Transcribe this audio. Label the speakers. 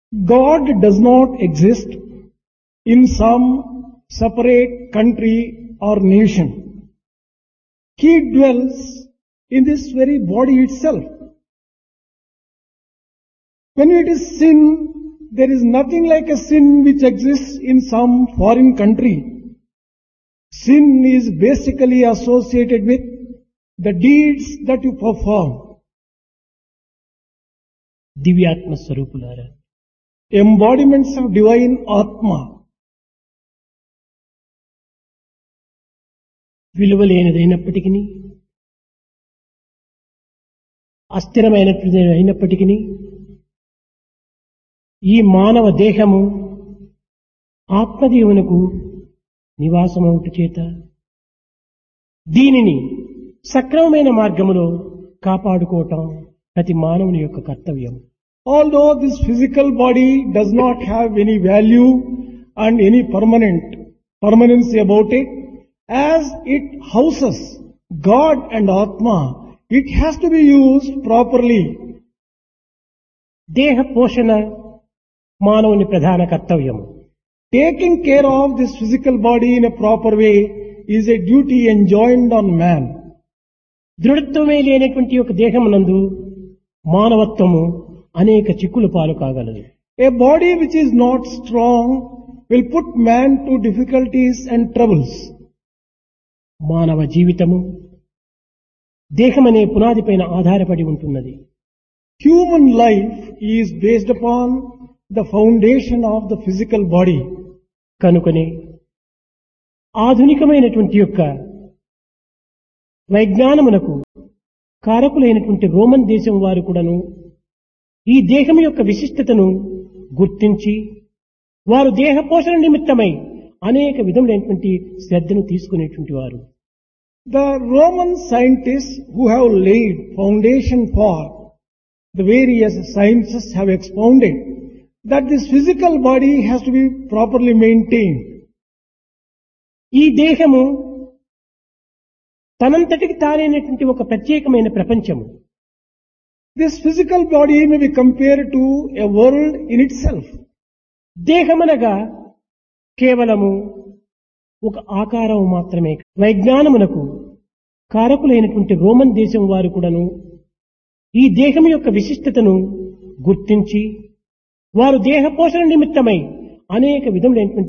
Speaker 1: God does not exist in some separate country or nation. He dwells in this very body itself. When it is sin, there is nothing like a sin which exists in some foreign country. Sin is basically associated with the deeds that you perform.
Speaker 2: దివ్యాత్మ స్వరూపులారా,
Speaker 1: Embodiments of divine Atma.
Speaker 2: విలువలేనిదైనప్పటికీ, అస్థిరమైనప్పటికీ ఈ మానవ దేహము ఆత్మదేవునకు నివాసమవుట చేత దీనిని సక్రమమైన మార్గములో కాపాడుకోవటం ప్రతి మానవుని యొక్క కర్తవ్యం.
Speaker 1: Although this physical body does not have any value and any permanency about it, as it houses God and Atma, it has to be used properly.
Speaker 2: దేహ పోషణ మానవుని ప్రధాన కర్తవ్యము.
Speaker 1: Taking care of this physical body in a proper way is a duty enjoined on man.
Speaker 2: దృఢత్వమే లేనటువంటి ఒక దేహమునందు మానవత్వము అనేక చిక్కులు పాలు కాగలదు.
Speaker 1: A body which is not strong will put man to difficulties and troubles.
Speaker 2: మానవ జీవితము దేహమనే పునాదిపైన ఆధారపడి ఉంటున్నది.
Speaker 1: Human life is based upon the foundation of the physical body.
Speaker 2: కనుకనే ఆధునికమైనటువంటి యొక్క వైజ్ఞానమునకు కారకులైనటువంటి రోమన్ దేశం వారు కూడాను ఈ దేహం యొక్క విశిష్టతను గుర్తించి వారు దేహ పోషణ నిమిత్తమై అనేక విధములైనటువంటి శ్రద్ధను తీసుకునేటువంటి వారు.
Speaker 1: The Roman scientists who have laid foundation for the various sciences have expounded that this physical body has to be properly maintained.
Speaker 2: ఈ దేహము తనంతటికి తానైనటువంటి ఒక ప్రత్యేకమైన ప్రపంచము.
Speaker 1: This physical body may be compared to a world in itself.
Speaker 2: దేహమనగా కేవలము ఒక ఆకారం మాత్రమే. వైజ్ఞానమునకు కారకులైనటువంటి Roman దేశం వారు కూడాను ఈ దేహం యొక్క విశిష్టతను గుర్తించి వారు దేహ పోషణ నిమిత్తమై అనేక విధములైనటువంటి